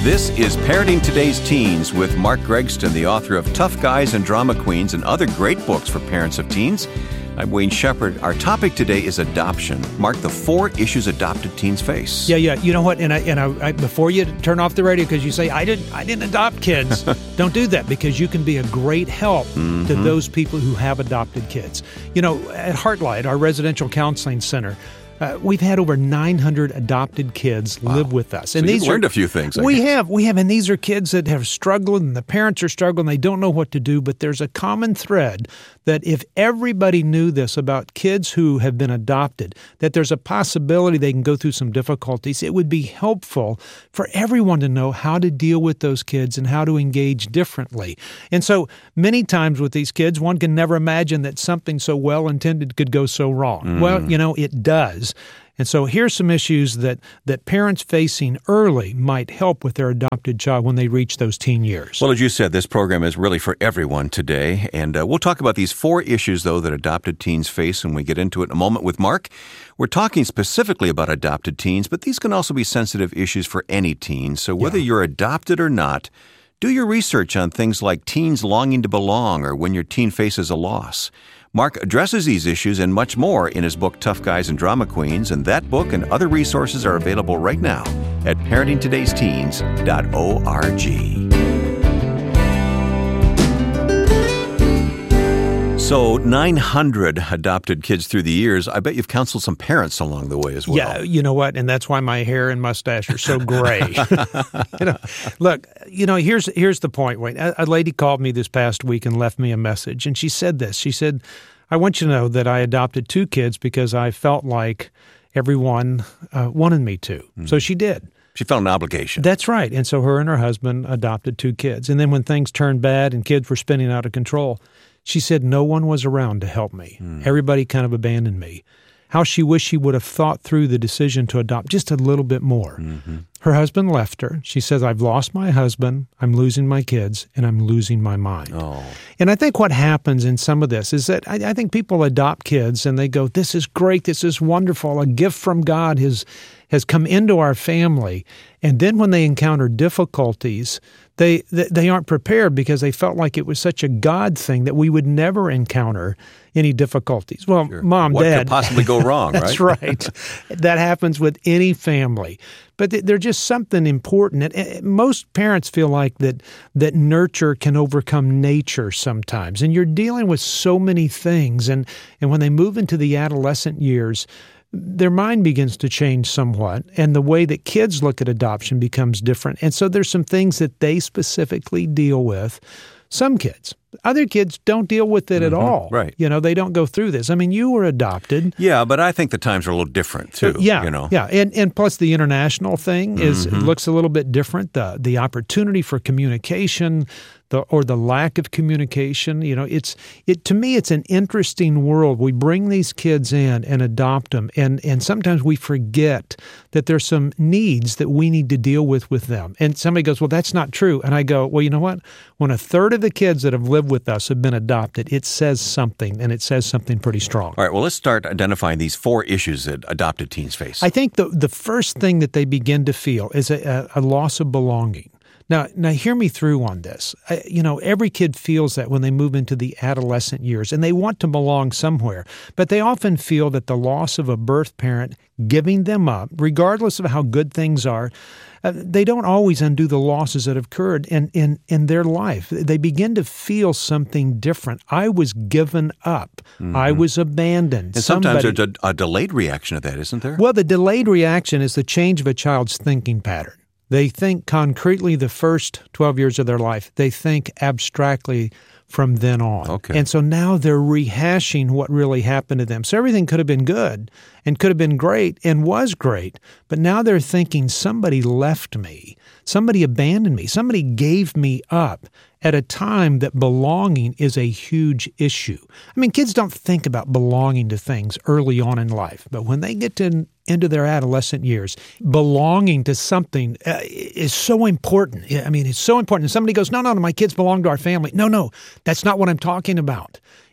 This is Parenting Today's Teens with Mark Gregston, the author of Tough Guys and Drama Queens and other great books for parents of teens. I'm Wayne Shepherd. Our topic today is adoption. Mark, the four issues adopted teens face. Yeah, yeah. You know what? And I, and I, I before you turn off the radio, because you say I didn't, I didn't adopt kids. Don't do that, because you can be a great help mm-hmm. to those people who have adopted kids. You know, at Heartlight, our residential counseling center, Uh, we've had over nine hundred adopted kids wow. live with us. And so these you've learned are, a few things. I we guess. have. We have. And these are kids that have struggled, and the parents are struggling. They don't know what to do. But there's a common thread that if everybody knew this about kids who have been adopted, that there's a possibility they can go through some difficulties, it would be helpful for everyone to know how to deal with those kids and how to engage differently. And so many times with these kids, one can never imagine that something so well-intended could go so wrong. Mm. Well, you know, it does. And so here's some issues that, that parents facing early might help with their adopted child when they reach those teen years. Well, as you said, this program is really for everyone today. And uh, we'll talk about these four issues, though, that adopted teens face when we get into it in a moment with Mark. We're talking specifically about adopted teens, but these can also be sensitive issues for any teen. So whether yeah. you're adopted or not, do your research on things like teens longing to belong or when your teen faces a loss. Mark addresses these issues and much more in his book, Tough Guys and Drama Queens, and that book and other resources are available right now at parenting todays teens dot org. So nine hundred adopted kids through the years. I bet you've counseled some parents along the way as well. Yeah, you know what? And that's why my hair and mustache are so gray. you know, look, you know, here's here's the point, Wayne. A, a lady called me this past week and left me a message, and she said this. She said, I want you to know that I adopted two kids because I felt like everyone uh, wanted me to. Mm-hmm. So she did. She felt an obligation. That's right. And so her and her husband adopted two kids. And then when things turned bad and kids were spinning out of control, she said no one was around to help me. Mm. Everybody kind of abandoned me. How she wished she would have thought through the decision to adopt just a little bit more. Mm-hmm. Her husband left her. She says, I've lost my husband, I'm losing my kids, and I'm losing my mind. Oh. And I think what happens in some of this is that I, I think people adopt kids and they go, this is great, this is wonderful, a gift from God has, has come into our family. And then when they encounter difficulties, they they aren't prepared because they felt like it was such a God thing that we would never encounter any difficulties. Well, sure. Mom, what Dad. What could possibly go wrong, that's right? That's right. That happens with any family. But there's just something important. Most parents feel like that that nurture can overcome nature sometimes. And you're dealing with so many things. And, and when they move into the adolescent years, their mind begins to change somewhat, and the way that kids look at adoption becomes different. And so there's some things that they specifically deal with. Some kids. Other kids don't deal with it mm-hmm. at all. Right. You know, they don't go through this. I mean, you were adopted. Yeah, but I think the times are a little different, too. Yeah, you know? yeah. And and plus the international thing is mm-hmm. looks a little bit different. The the opportunity for communication, the or the lack of communication, you know, it's it to me it's an interesting world. We bring these kids in and adopt them, and and sometimes we forget that there's some needs that we need to deal with with them. And somebody goes, "Well, that's not true." And I go, "Well, you know what? When a third of the kids that have lived with us have been adopted, it says something, and it says something pretty strong." All right, well, let's start identifying these four issues that adopted teens face. I think the the first thing that they begin to feel is a, a loss of belonging. Now, now hear me through on this. I, you know, every kid feels that when they move into the adolescent years, and they want to belong somewhere, but they often feel that the loss of a birth parent giving them up, regardless of how good things are, uh, they don't always undo the losses that have occurred in, in, in their life. They begin to feel something different. I was given up. Mm-hmm. I was abandoned. And sometimes Somebody, there's a, a delayed reaction to that, isn't there? Well, the delayed reaction is the change of a child's thinking pattern. They think concretely the first twelve years of their life. They think abstractly from then on. Okay. And so now they're rehashing what really happened to them. So everything could have been good and could have been great and was great, but now they're thinking somebody left me, somebody abandoned me, somebody gave me up at a time that belonging is a huge issue. I mean, kids don't think about belonging to things early on in life, but when they get to into their adolescent years, belonging to something uh, is so important. I mean, it's so important. And somebody goes, no, no, no, my kids belong to our family. No, no, that's not what I'm talking about.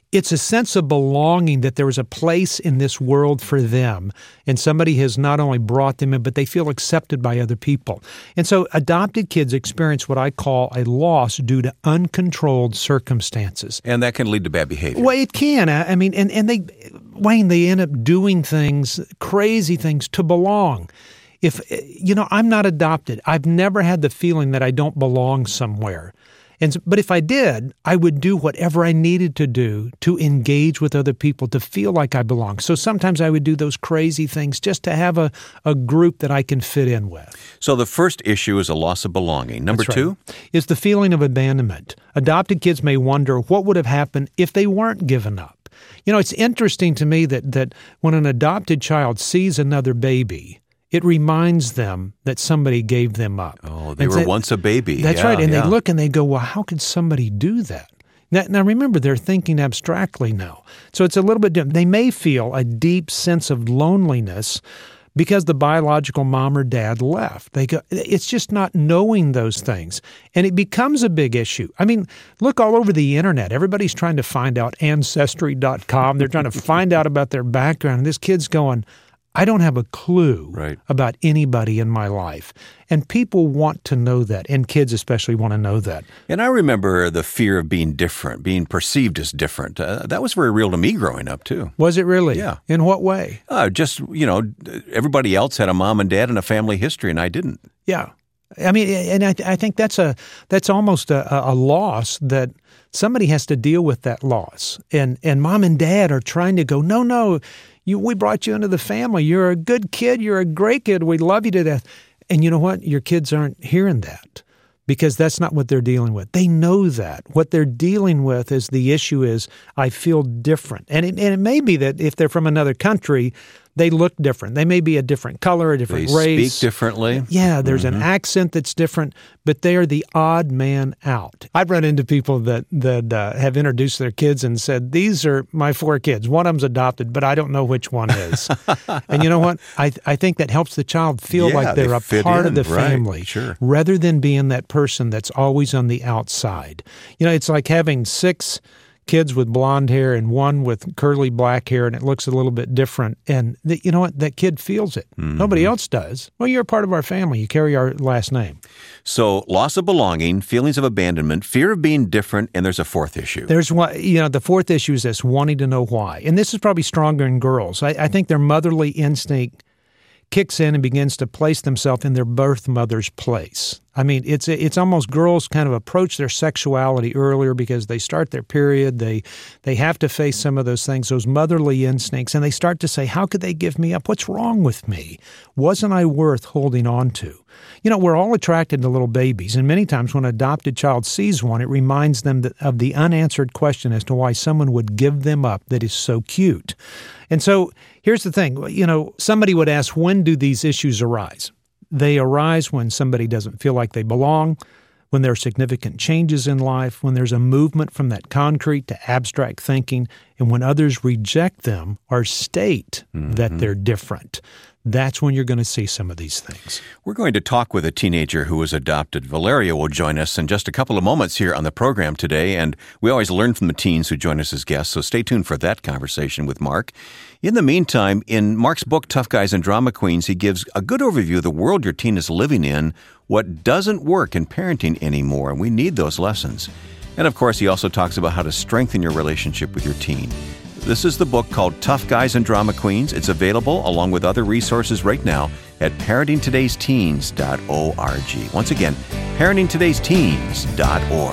it's a sense of belonging that there is a place in this world for them, and somebody has not only brought them in, but they feel accepted by other people. And so adopted kids experience what I call a loss due to uncontrolled circumstances. And that can lead to bad behavior. Well, it can. I mean, and, and they, Wayne, they end up doing things, crazy things, to belong. If, you know, I'm not adopted. I've never had the feeling that I don't belong somewhere. And but if I did, I would do whatever I needed to do to engage with other people, to feel like I belong. So sometimes I would do those crazy things just to have a, a group that I can fit in with. So the first issue is a loss of belonging. Number That's two? Right. Is the feeling of abandonment. Adopted kids may wonder what would have happened if they weren't given up. You know, it's interesting to me that that when an adopted child sees another baby, it reminds them that somebody gave them up. Oh, they and were so, once a baby. That's yeah, right. And yeah. they look and they go, well, how could somebody do that? Now, now, remember, they're thinking abstractly now. So it's a little bit different. They may feel a deep sense of loneliness because the biological mom or dad left. They go, it's just not knowing those things. And it becomes a big issue. I mean, look all over the internet. Everybody's trying to find out Ancestry dot com. They're trying to find out about their background. And this kid's going, I don't have a clue right. about anybody in my life. And people want to know that, and kids especially want to know that. And I remember the fear of being different, being perceived as different. Uh, that was very real to me growing up, too. Was it really? Yeah. In what way? Uh, just, you know, everybody else had a mom and dad and a family history, and I didn't. Yeah. I mean, and I, I think that's a that's almost a, a loss that somebody has to deal with that loss. And and mom and dad are trying to go, no, no, you, we brought you into the family. You're a good kid. You're a great kid. We love you to death. And you know what? Your kids aren't hearing that because that's not what they're dealing with. They know that. What they're dealing with is the issue is I feel different. And it, and it may be that if they're from another country, they look different. They may be a different color, a different they race. Speak differently. Yeah, there's mm-hmm. an accent that's different, but they are the odd man out. I've run into people that that uh, have introduced their kids and said, these are my four kids. One of them's adopted, but I don't know which one is. And you know what? I I think that helps the child feel yeah, like they're they a part in. of the right. family, sure. rather than being that person that's always on the outside. You know, it's like having six kids with blonde hair and one with curly black hair, and it looks a little bit different. And the, you know what? That kid feels it. Mm-hmm. Nobody else does. Well, you're a part of our family. You carry our last name. So loss of belonging, feelings of abandonment, fear of being different, and there's a fourth issue. There's one, you know, the fourth issue is this, wanting to know why. And this is probably stronger in girls. I, I think their motherly instinct kicks in and begins to place themselves in their birth mother's place. I mean, it's it's almost girls kind of approach their sexuality earlier because they start their period. They they have to face some of those things, those motherly instincts, and they start to say, how could they give me up? What's wrong with me? Wasn't I worth holding on to? You know, we're all attracted to little babies, and many times when an adopted child sees one, it reminds them that, of the unanswered question as to why someone would give them up that is so cute. And so here's the thing, you know, somebody would ask, when do these issues arise? They arise when somebody doesn't feel like they belong, when there are significant changes in life, when there's a movement from that concrete to abstract thinking, and when others reject them or state mm-hmm. that they're different. That's when you're going to see some of these things. We're going to talk with a teenager who was adopted. Valeria will join us in just a couple of moments here on the program today, and we always learn from the teens who join us as guests, so stay tuned for that conversation with Mark. In the meantime, in Mark's book, Tough Guys and Drama Queens, he gives a good overview of the world your teen is living in, what doesn't work in parenting anymore, and we need those lessons. And of course, he also talks about how to strengthen your relationship with your teen. This is the book called Tough Guys and Drama Queens. It's available along with other resources right now at parenting todays teens dot org. Once again, parenting todays teens dot org.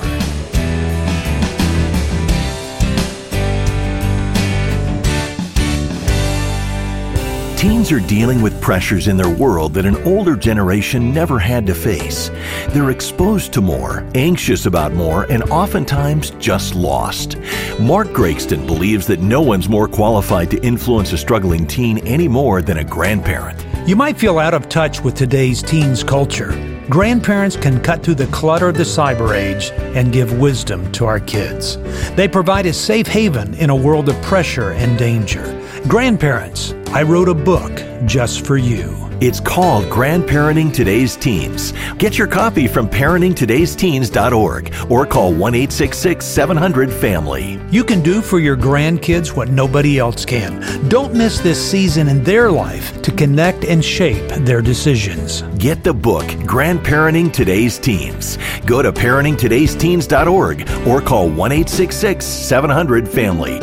Teens are dealing with pressures in their world that an older generation never had to face. They're exposed to more, anxious about more, and oftentimes just lost. Mark Gregston believes that no one's more qualified to influence a struggling teen any more than a grandparent. You might feel out of touch with today's teens culture. Grandparents can cut through the clutter of the cyber age and give wisdom to our kids. They provide a safe haven in a world of pressure and danger. Grandparents, I wrote a book just for you. It's called Grandparenting Today's Teens. Get your copy from parenting todays teens dot org or call one eight six six, seven hundred, family. You can do for your grandkids what nobody else can. Don't miss this season in their life to connect and shape their decisions. Get the book, Grandparenting Today's Teens. Go to parenting todays teens dot org or call one eight six six, seven hundred, family.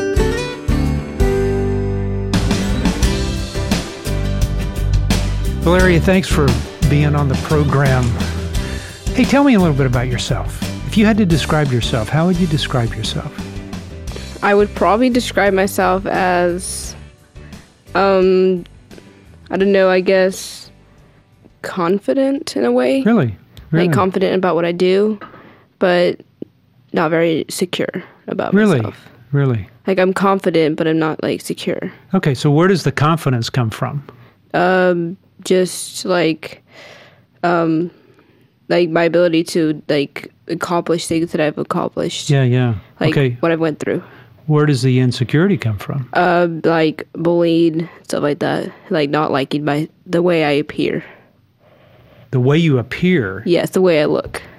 Valeria, thanks for being on the program. Hey, tell me a little bit about yourself. If you had to describe yourself, how would you describe yourself? I would probably describe myself as, um, I don't know, I guess, confident in a way. Really? Really? Like confident about what I do, but not very secure about really? myself. Really? Like I'm confident, but I'm not like secure. Okay, so where does the confidence come from? Um, just like, um, like my ability to like accomplish things that I've accomplished. Yeah, yeah. Like okay. what I went through. Where does the insecurity come from? Uh, like bullied, stuff like that. Like not liking my the way I appear. The way you appear? Yes, the way I look.